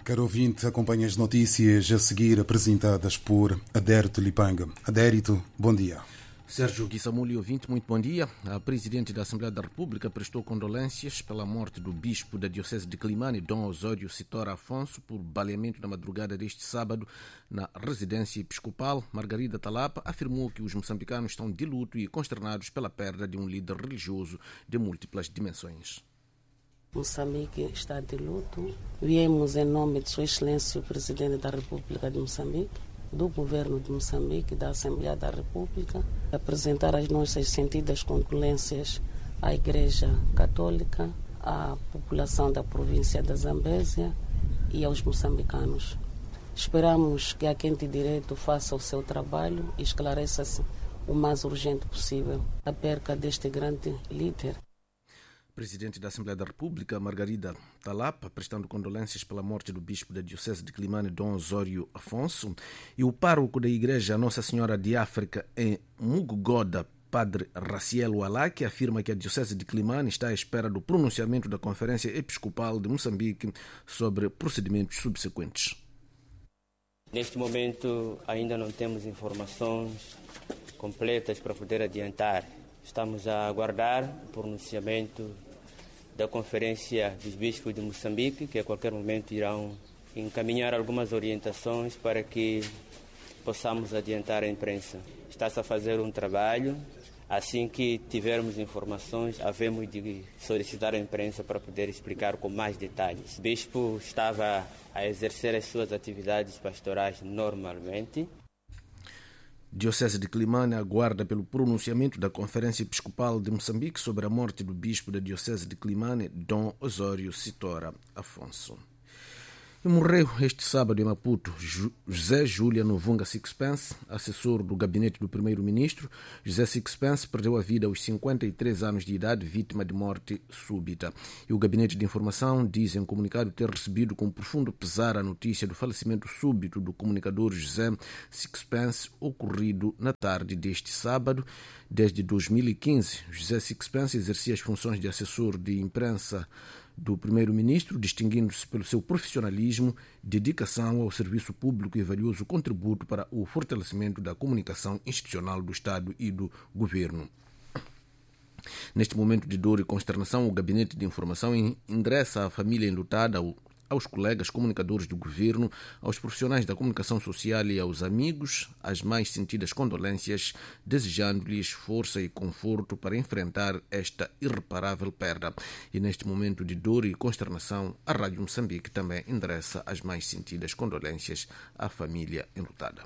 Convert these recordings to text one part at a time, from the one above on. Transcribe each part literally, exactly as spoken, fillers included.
Caro ouvinte, acompanha as notícias a seguir apresentadas por Adérito Lipanga. Adérito, bom dia. Sérgio Guissamuli, ouvinte, muito bom dia. A Presidente da Assembleia da República prestou condolências pela morte do bispo da Diocese de Climane, Dom Osório Citora Afonso, por baleamento na madrugada deste sábado na residência episcopal. Margarida Talapa afirmou que os moçambicanos estão de luto e consternados pela perda de um líder religioso de múltiplas dimensões. Moçambique está de luto. Viemos em nome de Sua Excelência o Presidente da República de Moçambique, do Governo de Moçambique, da Assembleia da República, apresentar as nossas sentidas condolências à Igreja Católica, à população da província da Zambésia e aos moçambicanos. Esperamos que a Quente Direito faça o seu trabalho e esclareça-se o mais urgente possível a perca deste grande líder. Presidente da Assembleia da República, Margarida Talapa, prestando condolências pela morte do bispo da Diocese de Climane, Dom Osório Afonso, e o pároco da Igreja Nossa Senhora de África em Mugogoda, Padre Raciel Walaki, afirma que a Diocese de Climane está à espera do pronunciamento da Conferência Episcopal de Moçambique sobre procedimentos subsequentes. Neste momento ainda não temos informações completas para poder adiantar. Estamos a aguardar o pronunciamento da Conferência dos Bispos de Moçambique, que a qualquer momento irão encaminhar algumas orientações para que possamos adiantar a imprensa. Está-se a fazer um trabalho. Assim que tivermos informações, havemos de solicitar a imprensa para poder explicar com mais detalhes. O bispo estava a exercer as suas atividades pastorais normalmente. Diocese de Climane aguarda pelo pronunciamento da Conferência Episcopal de Moçambique sobre a morte do bispo da Diocese de Climane, Dom Osório Citora Afonso. E morreu este sábado em Maputo José Juliano Vunga Sixpence, assessor do gabinete do primeiro-ministro. José Sixpence perdeu a vida aos cinquenta e três anos de idade, vítima de morte súbita. E o gabinete de informação diz em comunicado ter recebido com profundo pesar a notícia do falecimento súbito do comunicador José Sixpence, ocorrido na tarde deste sábado. Desde dois mil e quinze, José Sixpence exercia as funções de assessor de imprensa do primeiro-ministro, distinguindo-se pelo seu profissionalismo, dedicação ao serviço público e valioso contributo para o fortalecimento da comunicação institucional do Estado e do governo. Neste momento de dor e consternação, o Gabinete de Informação endereça à família enlutada, aos colegas comunicadores do governo, aos profissionais da comunicação social e aos amigos as mais sentidas condolências, desejando-lhes força e conforto para enfrentar esta irreparável perda. E neste momento de dor e consternação, a Rádio Moçambique também endereça as mais sentidas condolências à família enlutada.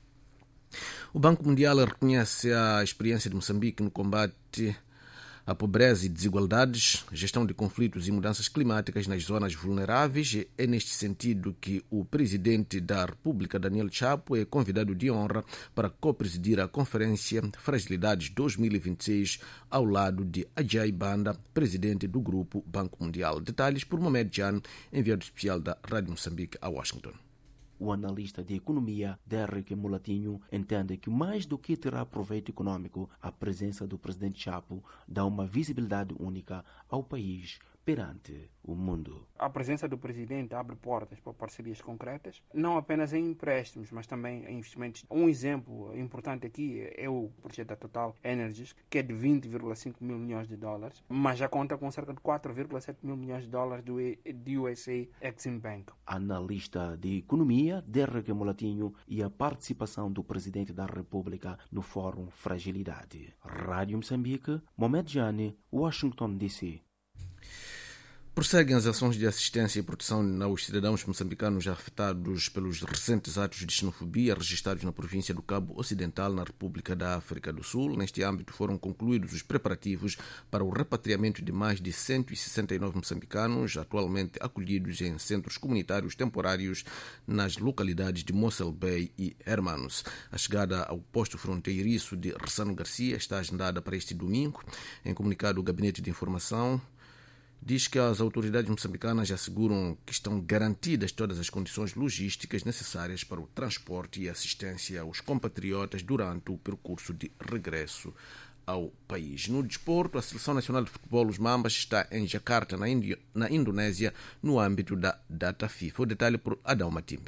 O Banco Mundial reconhece a experiência de Moçambique no combate a pobreza e desigualdades, gestão de conflitos e mudanças climáticas nas zonas vulneráveis. É neste sentido que o presidente da República, Daniel Chapo, é convidado de honra para co-presidir a Conferência Fragilidades dois mil e vinte e seis, ao lado de Ajay Banda, presidente do Grupo Banco Mundial. Detalhes por Mohamed Jan, enviado especial da Rádio Moçambique a Washington. O analista de economia, Derek Mulatinho, entende que mais do que terá proveito econômico, a presença do presidente Chapo dá uma visibilidade única ao país perante o mundo. A presença do presidente abre portas para parcerias concretas, não apenas em empréstimos, mas também em investimentos. Um exemplo importante aqui é o projeto da Total Energies, que é de vinte vírgula cinco mil milhões de dólares, mas já conta com cerca de quatro vírgula sete mil milhões de dólares do U S A Exim Bank. Analista de economia, Derek Mulatinho, e a participação do presidente da República no Fórum Fragilidade. Rádio Moçambique, Mohamed Jane, Washington, D C. Prosseguem as ações de assistência e proteção aos cidadãos moçambicanos afetados pelos recentes atos de xenofobia registrados na província do Cabo Ocidental, na República da África do Sul. Neste âmbito foram concluídos os preparativos para o repatriamento de mais de cento e sessenta e nove moçambicanos, atualmente acolhidos em centros comunitários temporários nas localidades de Mossel Bay e Hermanos. A chegada ao posto fronteiriço de Ressano Garcia está agendada para este domingo. Em comunicado, o Gabinete de Informação diz que as autoridades moçambicanas asseguram que estão garantidas todas as condições logísticas necessárias para o transporte e assistência aos compatriotas durante o percurso de regresso ao país. No desporto, a Seleção Nacional de Futebol, os Mambas, está em Jakarta, na, Indi- na Indonésia, no âmbito da data FIFA. O detalhe por Adão Matimbe.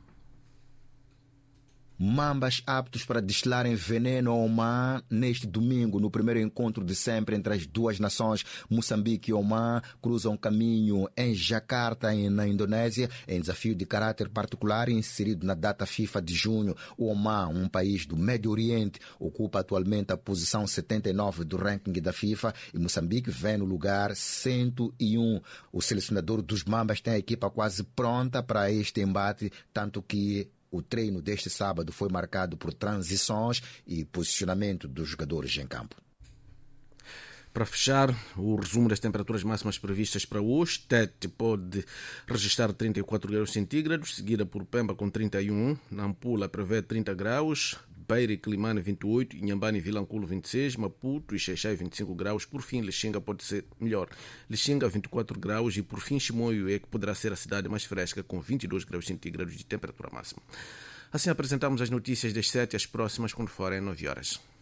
Mambas aptos para destilarem veneno ao Oman neste domingo, no primeiro encontro de sempre entre as duas nações, Moçambique e Oman, cruzam caminho em Jakarta, na Indonésia, em desafio de caráter particular inserido na data FIFA de junho. O Oman, um país do Médio Oriente, ocupa atualmente a posição setenta e nove do ranking da FIFA e Moçambique vem no lugar cento e um. O selecionador dos Mambas tem a equipa quase pronta para este embate, tanto que o treino deste sábado foi marcado por transições e posicionamento dos jogadores em campo. Para fechar, o resumo das temperaturas máximas previstas para hoje: Tete pode registrar trinta e quatro graus centígrados, seguida por Pemba com trinta e um, Nampula prevê trinta graus, Beira e Climane vinte e oito, Inhambane e Vilanculo vinte e seis, Maputo e Xaixai vinte e cinco graus, por fim Lixinga pode ser melhor, Lixinga vinte e quatro graus e por fim Chimoio é que poderá ser a cidade mais fresca com vinte e dois graus centígrados de temperatura máxima. Assim apresentamos as notícias das sete às próximas quando forem nove horas.